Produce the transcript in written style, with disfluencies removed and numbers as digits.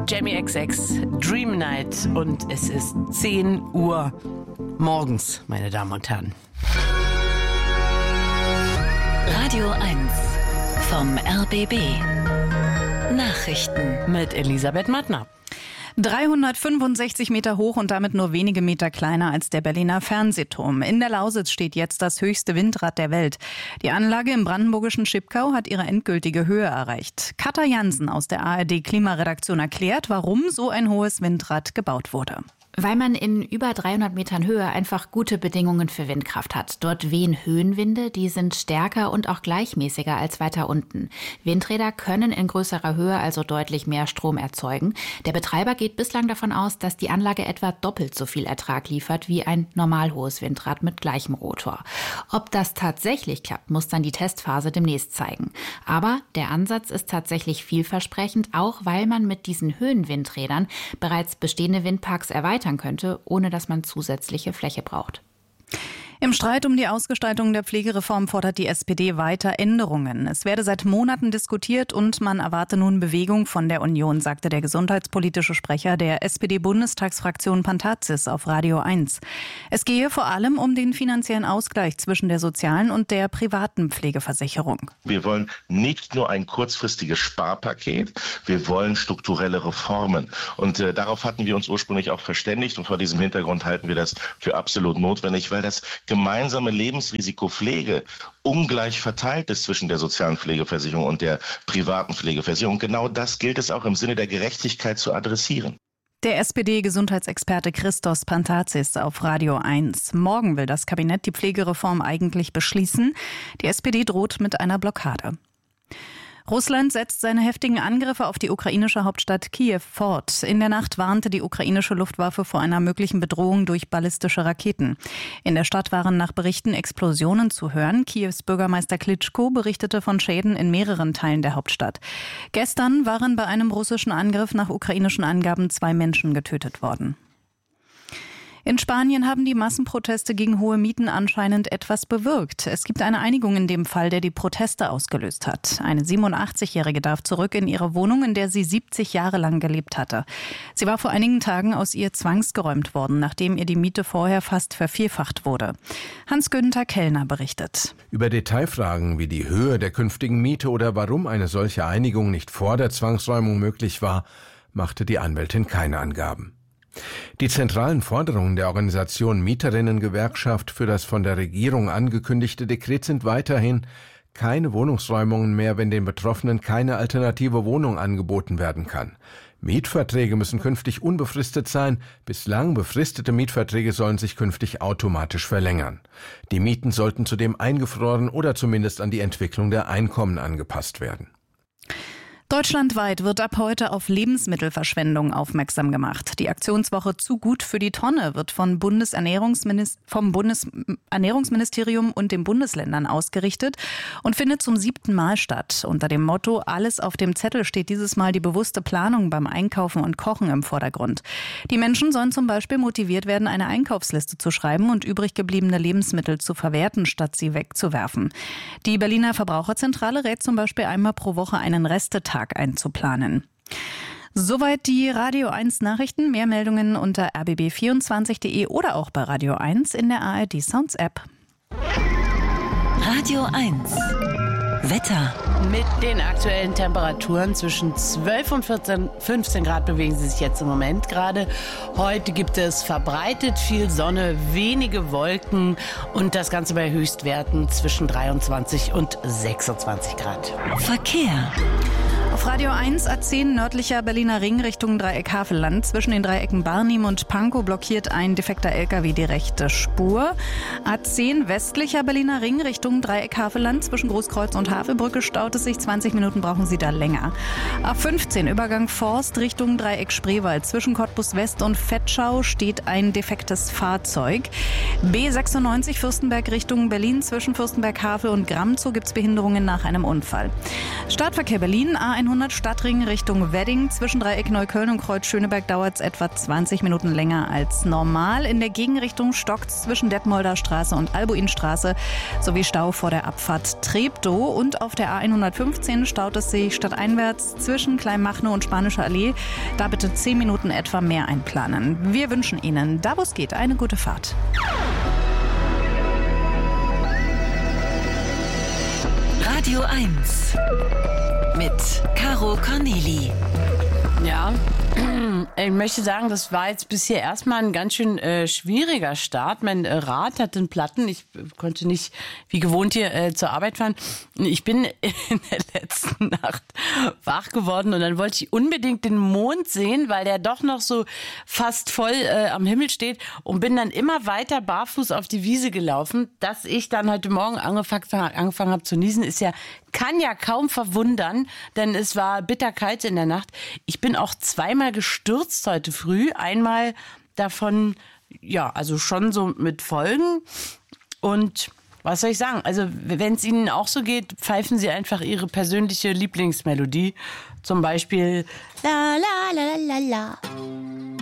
Jamie XX, Dream Night, und es ist 10 Uhr morgens, meine Damen und Herren. Radio 1 vom RBB. Nachrichten Mit Elisabeth Mattner. 365 Meter hoch und damit nur wenige Meter kleiner als der Berliner Fernsehturm. In der Lausitz steht jetzt das höchste Windrad der Welt. Die Anlage im brandenburgischen Schipkau hat ihre endgültige Höhe erreicht. Katja Jansen aus der ARD-Klimaredaktion erklärt, warum so ein hohes Windrad gebaut wurde. Weil man in über 300 Metern Höhe einfach gute Bedingungen für Windkraft hat. Dort wehen Höhenwinde, die sind stärker und auch gleichmäßiger als weiter unten. Windräder können in größerer Höhe also deutlich mehr Strom erzeugen. Der Betreiber geht bislang davon aus, dass die Anlage etwa doppelt so viel Ertrag liefert wie ein normal hohes Windrad mit gleichem Rotor. Ob das tatsächlich klappt, muss dann die Testphase demnächst zeigen. Aber der Ansatz ist tatsächlich vielversprechend, auch weil man mit diesen Höhenwindrädern bereits bestehende Windparks erweitern könnte, ohne dass man zusätzliche Fläche braucht. Im Streit um die Ausgestaltung der Pflegereform fordert die SPD weiter Änderungen. Es werde seit Monaten diskutiert und man erwarte nun Bewegung von der Union, sagte der gesundheitspolitische Sprecher der SPD-Bundestagsfraktion Pantazis auf Radio 1. Es gehe vor allem um den finanziellen Ausgleich zwischen der sozialen und der privaten Pflegeversicherung. Wir wollen nicht nur ein kurzfristiges Sparpaket, wir wollen strukturelle Reformen. Und darauf hatten wir uns ursprünglich auch verständigt, und vor diesem Hintergrund halten wir das für absolut notwendig, weil das gemeinsame Lebensrisiko Pflege ungleich verteilt ist zwischen der sozialen Pflegeversicherung und der privaten Pflegeversicherung. Genau das gilt es auch im Sinne der Gerechtigkeit zu adressieren. Der SPD-Gesundheitsexperte Christos Pantazis auf Radio 1. Morgen will das Kabinett die Pflegereform eigentlich beschließen. Die SPD droht mit einer Blockade. Russland setzt seine heftigen Angriffe auf die ukrainische Hauptstadt Kiew fort. In der Nacht warnte die ukrainische Luftwaffe vor einer möglichen Bedrohung durch ballistische Raketen. In der Stadt waren nach Berichten Explosionen zu hören. Kiews Bürgermeister Klitschko berichtete von Schäden in mehreren Teilen der Hauptstadt. Gestern waren bei einem russischen Angriff nach ukrainischen Angaben 2 Menschen getötet worden. In Spanien haben die Massenproteste gegen hohe Mieten anscheinend etwas bewirkt. Es gibt eine Einigung in dem Fall, der die Proteste ausgelöst hat. Eine 87-Jährige darf zurück in ihre Wohnung, in der sie 70 Jahre lang gelebt hatte. Sie war vor einigen Tagen aus ihr zwangsgeräumt worden, nachdem ihr die Miete vorher fast vervierfacht wurde. Hans-Günther Kellner berichtet. Über Detailfragen wie die Höhe der künftigen Miete oder warum eine solche Einigung nicht vor der Zwangsräumung möglich war, machte die Anwältin keine Angaben. Die zentralen Forderungen der Organisation Mieterinnen-Gewerkschaft für das von der Regierung angekündigte Dekret sind weiterhin: keine Wohnungsräumungen mehr, wenn den Betroffenen keine alternative Wohnung angeboten werden kann. Mietverträge müssen künftig unbefristet sein. Bislang befristete Mietverträge sollen sich künftig automatisch verlängern. Die Mieten sollten zudem eingefroren oder zumindest an die Entwicklung der Einkommen angepasst werden. Deutschlandweit wird ab heute auf Lebensmittelverschwendung aufmerksam gemacht. Die Aktionswoche Zu gut für die Tonne wird vom Bundesernährungsministerium und den Bundesländern ausgerichtet und findet zum 7. Mal statt. Unter dem Motto Alles auf dem Zettel steht dieses Mal die bewusste Planung beim Einkaufen und Kochen im Vordergrund. Die Menschen sollen zum Beispiel motiviert werden, eine Einkaufsliste zu schreiben und übrig gebliebene Lebensmittel zu verwerten, statt sie wegzuwerfen. Die Berliner Verbraucherzentrale rät zum Beispiel einmal pro Woche einen Restetag einzuplanen. Soweit die Radio 1 Nachrichten. Mehr Meldungen unter rbb24.de oder auch bei Radio 1 in der ARD Sounds App. Radio 1 Wetter. Mit den aktuellen Temperaturen zwischen 12 und 15 Grad bewegen sie sich jetzt im Moment gerade. Heute gibt es verbreitet viel Sonne, wenige Wolken und das Ganze bei Höchstwerten zwischen 23 und 26 Grad. Verkehr. Auf Radio 1 A10 nördlicher Berliner Ring Richtung Dreieck Havelland. Zwischen den Dreiecken Barnim und Pankow blockiert ein defekter LKW die rechte Spur. A10 westlicher Berliner Ring Richtung Dreieck Havelland. Zwischen Großkreuz und Havelbrücke staut es sich. 20 Minuten brauchen Sie da länger. A15 Übergang Forst Richtung Dreieck Spreewald. Zwischen Cottbus West und Vetschau steht ein defektes Fahrzeug. B96 Fürstenberg Richtung Berlin. Zwischen Fürstenberg Havel und Gramzow gibt es Behinderungen nach einem Unfall. Startverkehr Berlin A1 A100 Stadtring Richtung Wedding. Zwischen Dreieck Neukölln und Kreuz Schöneberg dauert es etwa 20 Minuten länger als normal. In der Gegenrichtung stockt es zwischen Detmolder Straße und Albuinstraße sowie Stau vor der Abfahrt Treptow. Und auf der A115 staut es sich stadteinwärts zwischen Kleinmachnow und Spanische Allee. Da bitte 10 Minuten etwa mehr einplanen. Wir wünschen Ihnen, da wo es geht, eine gute Fahrt. Radio 1 mit Caro Corneli. Ja, ich möchte sagen, das war jetzt bisher erstmal ein ganz schön schwieriger Start. Mein Rad hat den Platten. Ich konnte nicht wie gewohnt hier zur Arbeit fahren. Ich bin in der letzten Nacht wach geworden und dann wollte ich unbedingt den Mond sehen, weil der doch noch so fast voll am Himmel steht, und bin dann immer weiter barfuß auf die Wiese gelaufen. Dass ich dann heute Morgen angefangen habe zu niesen, kann ja kaum verwundern, denn es war bitterkalt in der Nacht. Ich bin auch zweimal gestürzt heute früh. Einmal davon, ja, also schon so mit Folgen. Und was soll ich sagen? Also, wenn es Ihnen auch so geht, pfeifen Sie einfach Ihre persönliche Lieblingsmelodie. Zum Beispiel La La La La La.